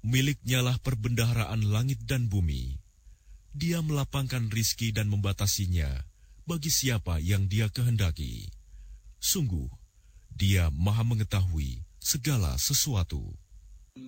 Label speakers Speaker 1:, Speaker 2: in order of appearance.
Speaker 1: Miliknyalah perbendaharaan langit dan bumi. Dia melapangkan rizki dan membatasinya bagi siapa yang Dia kehendaki. Sungguh, Dia Maha mengetahui segala sesuatu.